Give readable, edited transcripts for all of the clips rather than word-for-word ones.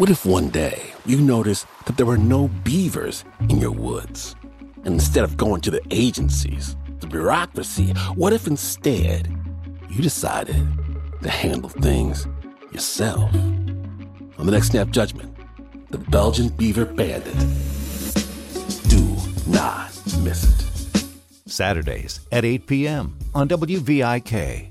What if one day you noticed that there were no beavers in your woods? And instead of going to the agencies, the bureaucracy, what if instead you decided to handle things yourself? On the next Snap Judgment, the Belgian Beaver Bandit. Do not miss it. Saturdays at 8 p.m. on WVIK.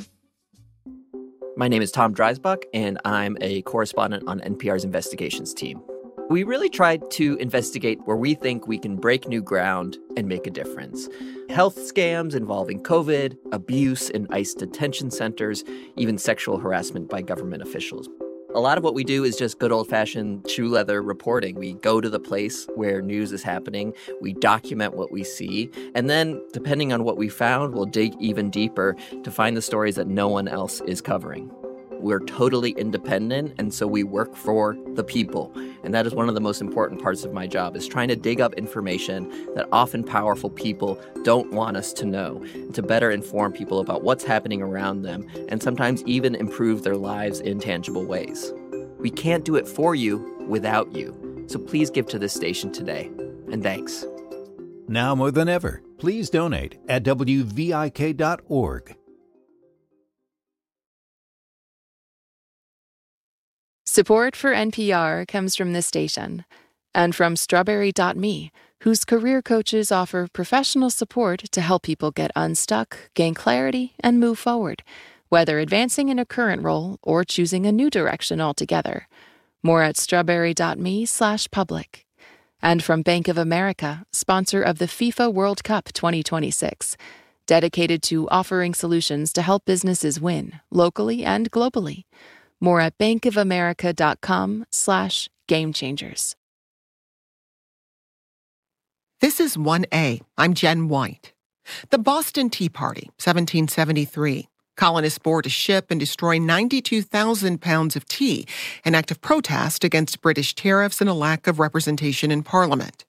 My name is Tom Dreisbach, and I'm a correspondent on NPR's investigations team. We really tried to investigate where we think we can break new ground and make a difference. Health scams involving COVID, abuse in ICE detention centers, even sexual harassment by government officials. A lot of what we do is just good old-fashioned shoe leather reporting. We go to the place where news is happening, we document what we see, and then, depending on what we found, we'll dig even deeper to find the stories that no one else is covering. We're totally independent, and so we work for the people. And that is one of the most important parts of my job, is trying to dig up information that often powerful people don't want us to know, and to better inform people about what's happening around them, and sometimes even improve their lives in tangible ways. We can't do it for you without you. So please give to this station today. And thanks. Now more than ever, please donate at WVIK.org. Support for NPR comes from this station and from Strawberry.me, whose career coaches offer professional support to help people get unstuck, gain clarity, and move forward, whether advancing in a current role or choosing a new direction altogether. More at Strawberry.me/public. And from Bank of America, sponsor of the FIFA World Cup 2026, dedicated to offering solutions to help businesses win, locally and globally. More at bankofamerica.com/gamechangers. This is 1A. I'm Jen White. The Boston Tea Party, 1773. Colonists board a ship and destroy 92,000 pounds of tea, an act of protest against British tariffs and a lack of representation in Parliament.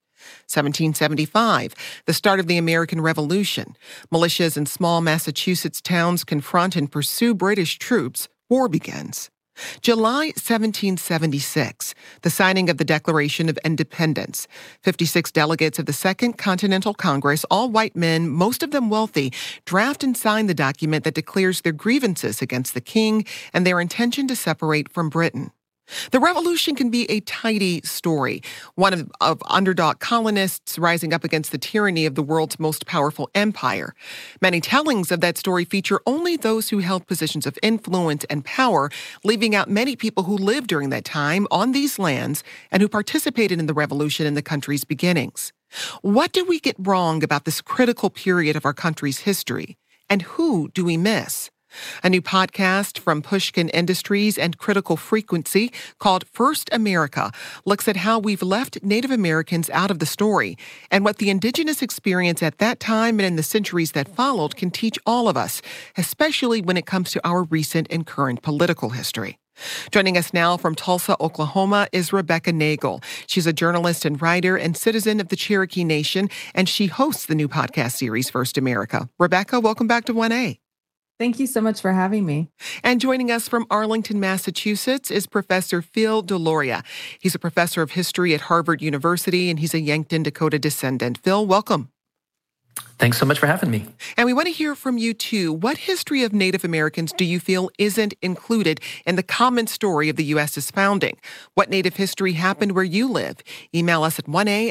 1775, the start of the American Revolution. Militias in small Massachusetts towns confront and pursue British troops. War begins. July 1776, the signing of the Declaration of Independence. 56 delegates of the Second Continental Congress, all white men, most of them wealthy, draft and sign the document that declares their grievances against the king and their intention to separate from Britain. The revolution can be a tidy story, one of underdog colonists rising up against the tyranny of the world's most powerful empire. Many tellings of that story feature only those who held positions of influence and power, leaving out many people who lived during that time on these lands and who participated in the revolution in the country's beginnings. What do we get wrong about this critical period of our country's history? And who do we miss? A new podcast from Pushkin Industries and Critical Frequency called First America looks at how we've left Native Americans out of the story and what the indigenous experience at that time and in the centuries that followed can teach all of us, especially when it comes to our recent and current political history. Joining us now from Tulsa, Oklahoma, is Rebecca Nagle. She's a journalist and writer and citizen of the Cherokee Nation, and she hosts the new podcast series, First America. Rebecca, welcome back to 1A. Thank you so much for having me. And joining us from Arlington, Massachusetts is Professor Phil Deloria. He's a professor of history at Harvard University, and he's a Yankton Dakota descendant. Phil, welcome. Thanks so much for having me. And we want to hear from you, too. What history of Native Americans do you feel isn't included in the common story of the U.S.'s founding? What Native history happened where you live? Email us at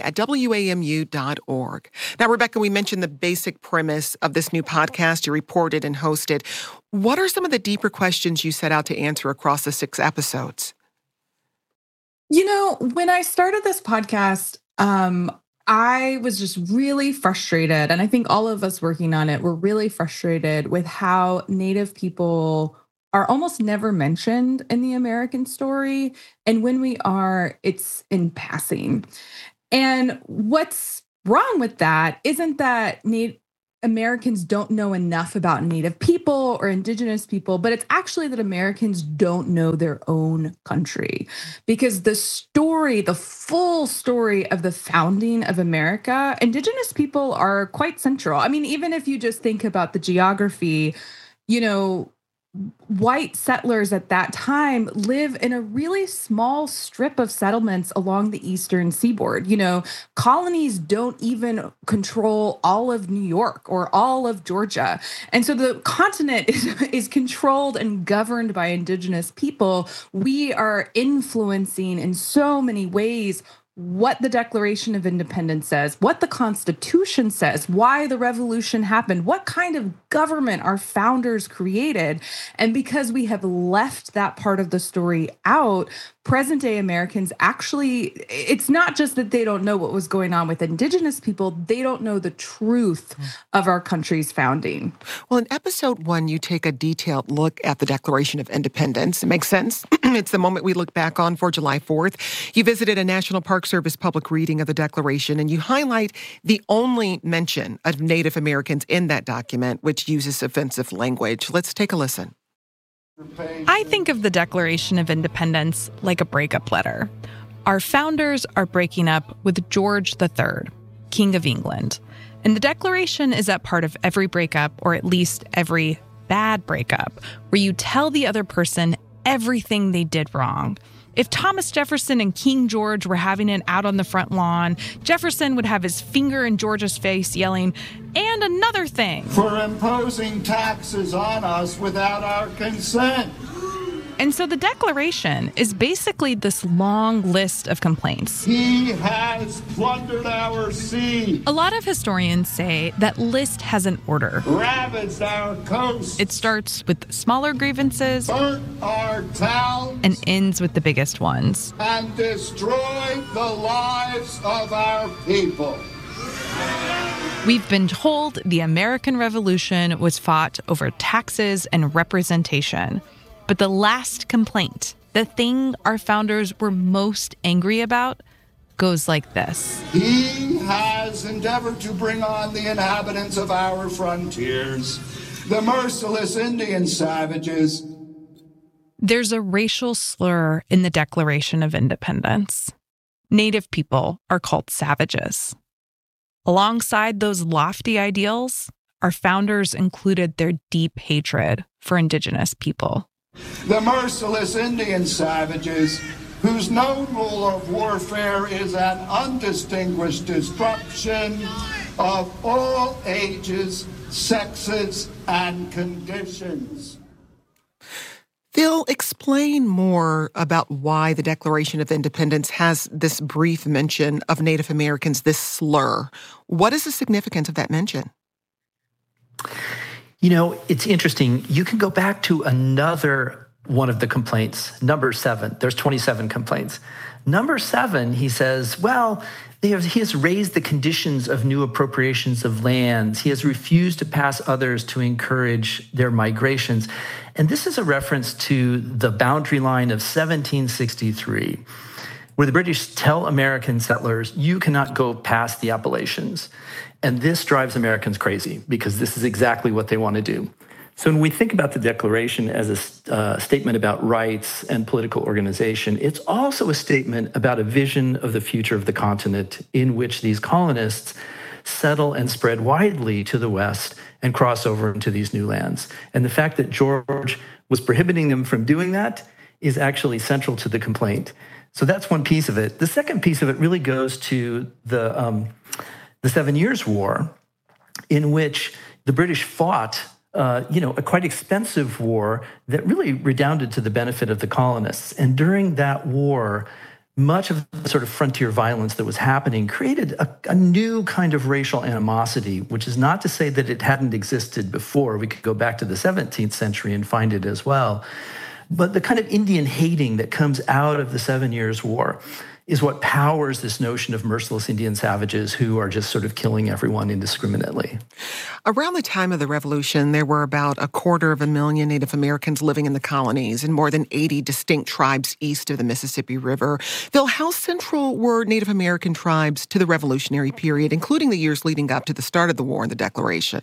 1a@wamu.org. Now, Rebecca, we mentioned the basic premise of this new podcast you reported and hosted. What are some of the deeper questions you set out to answer across the 6 episodes? You know, when I started this podcast, I was just really frustrated, and I think all of us working on it were really frustrated with how Native people are almost never mentioned in the American story. And when we are, it's in passing. And what's wrong with that isn't that Americans don't know enough about Native people or indigenous people, but it's actually that Americans don't know their own country. Because the full story of the founding of America, indigenous people are quite central. I mean, even if you just think about the geography, you know, white settlers at that time live in a really small strip of settlements along the eastern seaboard. Colonies don't even control all of New York or all of Georgia. And so the continent is controlled and governed by indigenous people. We are influencing in so many ways what the Declaration of Independence says, what the Constitution says, why the revolution happened, what kind of government our founders created. And because we have left that part of the story out, present day Americans actually, it's not just that they don't know what was going on with indigenous people, they don't know the truth of our country's founding. Well, in episode 1, you take a detailed look at the Declaration of Independence. It makes sense. It's the moment we look back on for July 4th. You visited a National Park Service public reading of the Declaration, and you highlight the only mention of Native Americans in that document, which uses offensive language. Let's take a listen. I think of the Declaration of Independence like a breakup letter. Our founders are breaking up with George III, King of England. And the Declaration is at part of every breakup, or at least every bad breakup, where you tell the other person everything they did wrong. If Thomas Jefferson and King George were having it out on the front lawn, Jefferson would have his finger in George's face yelling, "And another thing," for imposing taxes on us without our consent. And so the Declaration is basically this long list of complaints. He has plundered our sea. A lot of historians say that list has an order. Ravaged our coast. It starts with smaller grievances, burnt our towns, and ends with the biggest ones. And destroyed the lives of our people. We've been told the American Revolution was fought over taxes and representation. But the last complaint, the thing our founders were most angry about, goes like this. He has endeavored to bring on the inhabitants of our frontiers, the merciless Indian savages. There's a racial slur in the Declaration of Independence. Native people are called savages. Alongside those lofty ideals, our founders included their deep hatred for indigenous people. The merciless Indian savages, whose known rule of warfare is an undistinguished destruction of all ages, sexes, and conditions. Phil, explain more about why the Declaration of Independence has this brief mention of Native Americans, this slur. What is the significance of that mention? It's interesting. You can go back to another one of the complaints, number 7. There's 27 complaints. Number 7, he says, he has raised the conditions of new appropriations of lands. He has refused to pass others to encourage their migrations. And this is a reference to the boundary line of 1763, where the British tell American settlers, you cannot go past the Appalachians. And this drives Americans crazy because this is exactly what they want to do. So when we think about the Declaration as a statement about rights and political organization, it's also a statement about a vision of the future of the continent in which these colonists settle and spread widely to the west and cross over into these new lands. And the fact that George was prohibiting them from doing that is actually central to the complaint. So that's one piece of it. The second piece of it really goes to the 7 Years' War, in which the British fought, a quite expensive war that really redounded to the benefit of the colonists. And during that war, much of the sort of frontier violence that was happening created a new kind of racial animosity, which is not to say that it hadn't existed before. We could go back to the 17th century and find it as well. But the kind of Indian hating that comes out of the 7 Years' War is what powers this notion of merciless Indian savages who are just sort of killing everyone indiscriminately. Around the time of the Revolution, there were about 250,000 Native Americans living in the colonies and more than 80 distinct tribes east of the Mississippi River. Phil, how central were Native American tribes to the Revolutionary period, including the years leading up to the start of the war and the Declaration?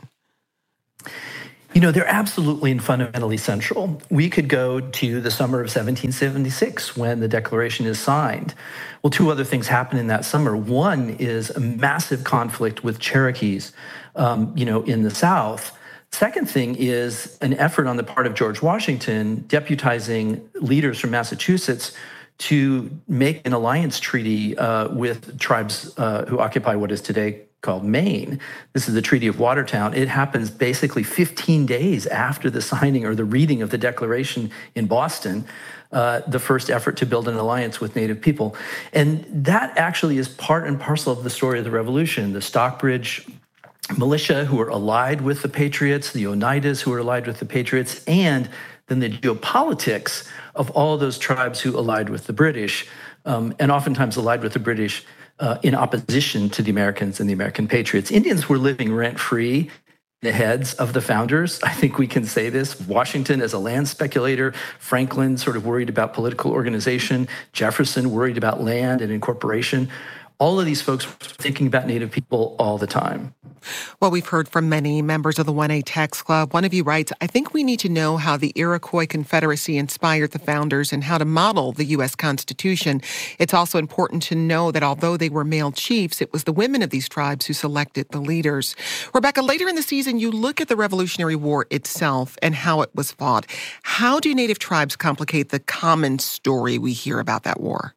They're absolutely and fundamentally central. We could go to the summer of 1776 when the Declaration is signed. Well, 2 other things happen in that summer. One is a massive conflict with Cherokees, in the South Second thing is an effort on the part of George Washington deputizing leaders from Massachusetts to make an alliance treaty with tribes who occupy what is today called Maine. This is the Treaty of Watertown. It happens basically 15 days after the signing or the reading of the Declaration in Boston, the first effort to build an alliance with Native people. And that actually is part and parcel of the story of the Revolution. The Stockbridge militia who were allied with the Patriots, the Oneidas who were allied with the Patriots, and then the geopolitics of all those tribes who allied with the British, and oftentimes allied with the British in opposition to the Americans and the American patriots. Indians were living rent-free in the heads of the founders. I think we can say this. Washington as a land speculator, Franklin sort of worried about political organization, Jefferson worried about land and incorporation. All of these folks were thinking about Native people all the time. Well, we've heard from many members of the 1A Text Club. One of you writes, I think we need to know how the Iroquois Confederacy inspired the founders and how to model the U.S. Constitution. It's also important to know that although they were male chiefs, it was the women of these tribes who selected the leaders. Rebecca, later in the season, you look at the Revolutionary War itself and how it was fought. How do Native tribes complicate the common story we hear about that war?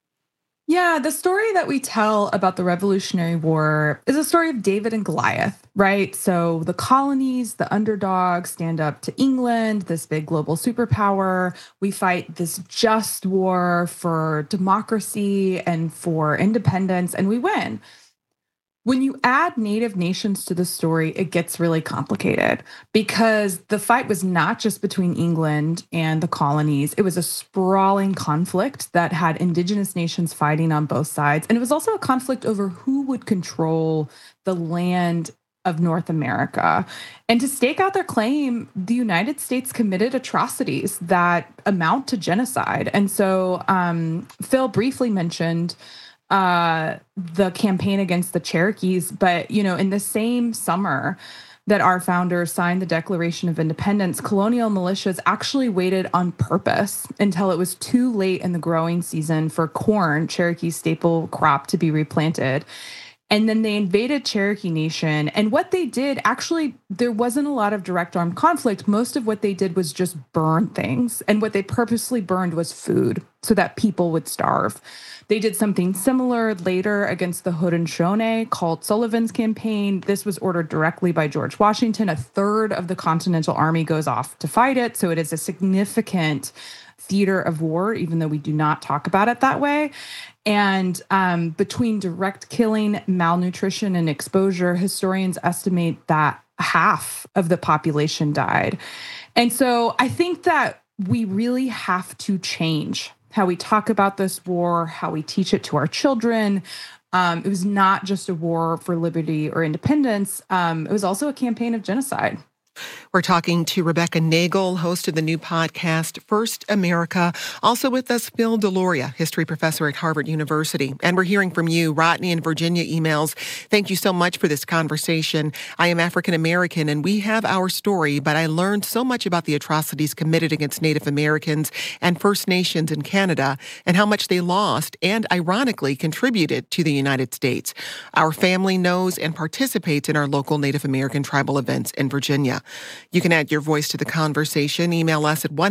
Yeah, the story that we tell about the Revolutionary War is a story of David and Goliath, right? So the colonies, the underdogs stand up to England, this big global superpower. We fight this just war for democracy and for independence, and we win. When you add Native nations to the story, it gets really complicated because the fight was not just between England and the colonies. It was a sprawling conflict that had indigenous nations fighting on both sides. And it was also a conflict over who would control the land of North America. And to stake out their claim, the United States committed atrocities that amount to genocide. And so Phil briefly mentioned the campaign against the Cherokees. But, in the same summer that our founders signed the Declaration of Independence, colonial militias actually waited on purpose until it was too late in the growing season for corn, Cherokee's staple crop, to be replanted. And then they invaded Cherokee Nation. And what they did, actually, there wasn't a lot of direct armed conflict. Most of what they did was just burn things. And what they purposely burned was food so that people would starve. They did something similar later against the Haudenosaunee called Sullivan's Campaign. This was ordered directly by George Washington. A third of the Continental Army goes off to fight it. So it is a significant theater of war, even though we do not talk about it that way. And between direct killing, malnutrition, and exposure, historians estimate that half of the population died. And so I think that we really have to change how we talk about this war, how we teach it to our children. It was not just a war for liberty or independence. It was also a campaign of genocide. We're talking to Rebecca Nagle, host of the new podcast, First America. Also with us, Phil Deloria, history professor at Harvard University. And we're hearing from you. Rodney and Virginia emails. Thank you so much for this conversation. I am African American, and we have our story, but I learned so much about the atrocities committed against Native Americans and First Nations in Canada and how much they lost and, ironically, contributed to the United States. Our family knows and participates in our local Native American tribal events in Virginia. You can add your voice to the conversation. Email us at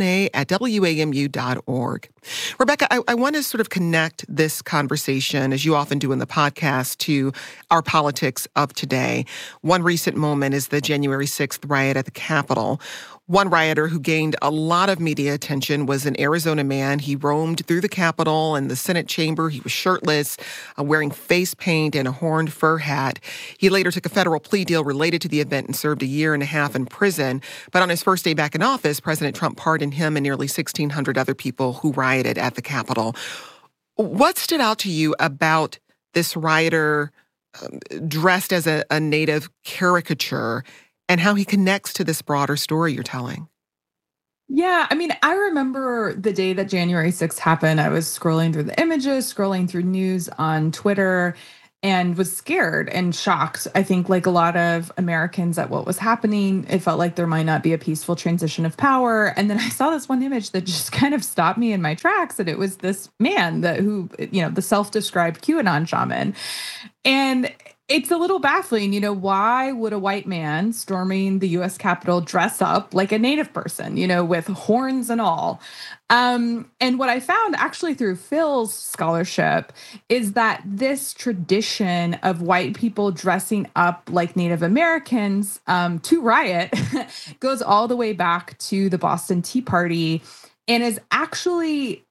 1a@wamu.org. Rebecca, I want to sort of connect this conversation, as you often do in the podcast, to our politics of today. One recent moment is the January 6th riot at the Capitol. One rioter who gained a lot of media attention was an Arizona man. He roamed through the Capitol and the Senate chamber. He was shirtless, wearing face paint and a horned fur hat. He later took a federal plea deal related to the event and served a year and a half in prison. But on his first day back in office, President Trump pardoned him and nearly 1,600 other people who rioted at the Capitol. What stood out to you about this rioter dressed as a Native caricature and how he connects to this broader story you're telling? Yeah, I mean, I remember the day that January 6th happened. I was scrolling through the images, scrolling through news on Twitter, and was scared and shocked. I think, like a lot of Americans, at what was happening. It felt like there might not be a peaceful transition of power. And then I saw this one image that just kind of stopped me in my tracks. And it was this man who, the self-described QAnon shaman. And It's a little baffling. Why would a white man storming the U.S. Capitol dress up like a Native person, with horns and all? And what I found actually through Phil's scholarship is that this tradition of white people dressing up like Native Americans to riot goes all the way back to the Boston Tea Party and is actually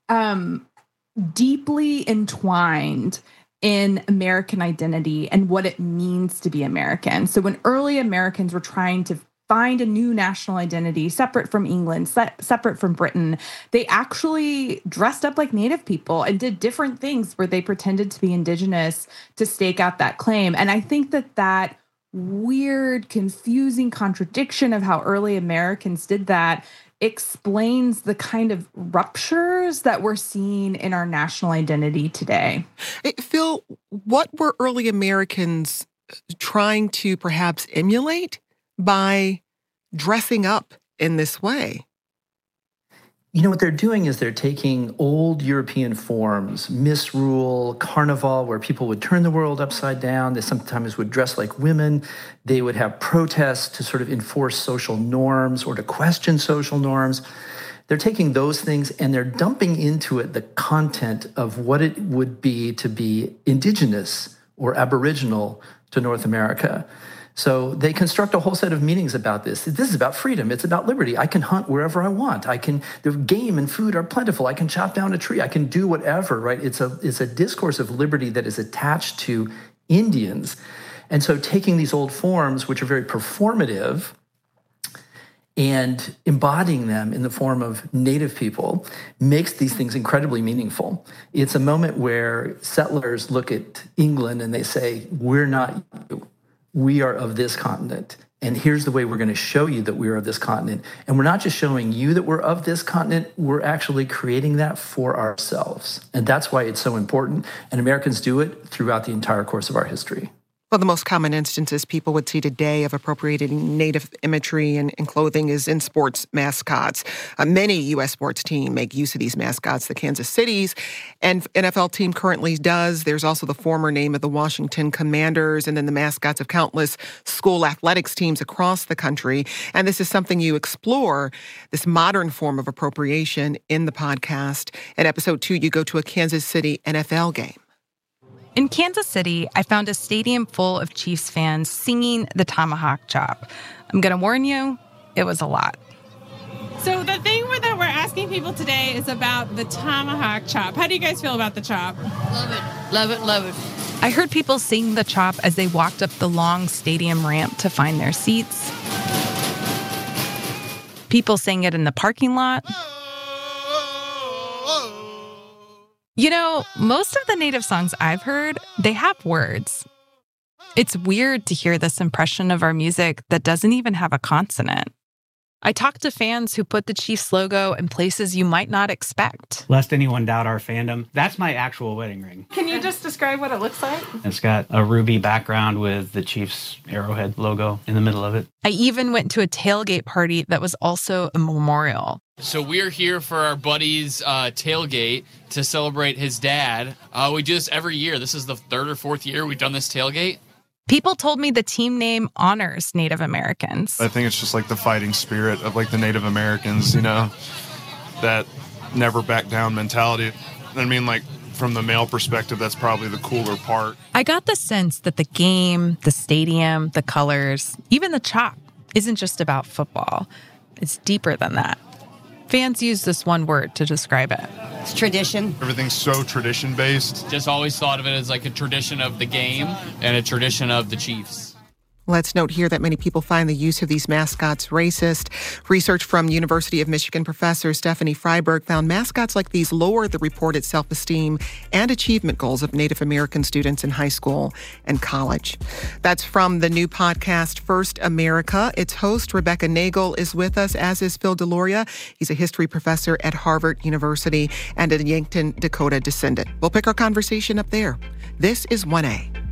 deeply entwined in American identity and what it means to be American. So when early Americans were trying to find a new national identity separate from England, separate from Britain, they actually dressed up like Native people and did different things where they pretended to be indigenous to stake out that claim. And I think that weird, confusing contradiction of how early Americans did that explains the kind of ruptures that we're seeing in our national identity today. Phil, what were early Americans trying to perhaps emulate by dressing up in this way? What they're doing is they're taking old European forms, misrule, carnival, where people would turn the world upside down. They sometimes would dress like women. They would have protests to sort of enforce social norms or to question social norms. They're taking those things and they're dumping into it the content of what it would be to be indigenous or aboriginal to North America. So they construct a whole set of meanings about this. This is about freedom. It's about liberty. I can hunt wherever I want. The game and food are plentiful. I can chop down a tree. I can do whatever, right? It's a discourse of liberty that is attached to Indians. And so taking these old forms, which are very performative, and embodying them in the form of Native people makes these things incredibly meaningful. It's a moment where settlers look at England and they say, we're not you. We are of this continent. And here's the way we're going to show you that we are of this continent. And we're not just showing you that we're of this continent, we're actually creating that for ourselves. And that's why it's so important. And Americans do it throughout the entire course of our history. Well, the most common instances people would see today of appropriating Native imagery and clothing is in sports mascots. Many U.S. sports teams make use of these mascots. The Kansas City's and NFL team currently does. There's also the former name of the Washington Commanders and then the mascots of countless school athletics teams across the country. And this is something you explore, this modern form of appropriation, in the podcast. In episode 2, you go to a Kansas City NFL game. In Kansas City, I found a stadium full of Chiefs fans singing the Tomahawk Chop. I'm going to warn you, it was a lot. So the thing that we're asking people today is about the Tomahawk Chop. How do you guys feel about the chop? Love it, love it, love it. I heard people sing the chop as they walked up the long stadium ramp to find their seats. People sang it in the parking lot. Most of the Native songs I've heard, they have words. It's weird to hear this impression of our music that doesn't even have a consonant. I talked to fans who put the Chiefs logo in places you might not expect. Lest anyone doubt our fandom, that's my actual wedding ring. Can you just describe what it looks like? It's got a ruby background with the Chiefs arrowhead logo in the middle of it. I even went to a tailgate party that was also a memorial. So we're here for our buddy's tailgate to celebrate his dad. We do this every year. This is the 3rd or 4th year we've done this tailgate. People told me the team name honors Native Americans. I think it's just like the fighting spirit of like the Native Americans, that never back down mentality. I mean, like from the male perspective, that's probably the cooler part. I got the sense that the game, the stadium, the colors, even the chop isn't just about football. It's deeper than that. Fans use this one word to describe it. It's tradition. Everything's so tradition-based. Just always thought of it as like a tradition of the game and a tradition of the Chiefs. Let's note here that many people find the use of these mascots racist. Research from University of Michigan professor Stephanie Freiberg found mascots like these lower the reported self-esteem and achievement goals of Native American students in high school and college. That's from the new podcast, First America. Its host, Rebecca Nagel, is with us, as is Phil Deloria. He's a history professor at Harvard University and a Yankton, Dakota descendant. We'll pick our conversation up there. This is 1A.